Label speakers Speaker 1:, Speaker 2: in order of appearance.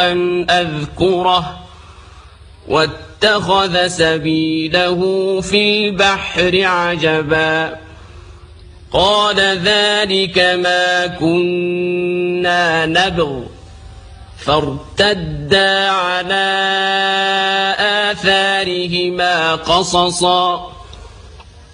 Speaker 1: أن أذكره واتخذ سبيله في البحر عجبا قال ذلك ما كنا نبغ فارتدا على آثارهما قصصا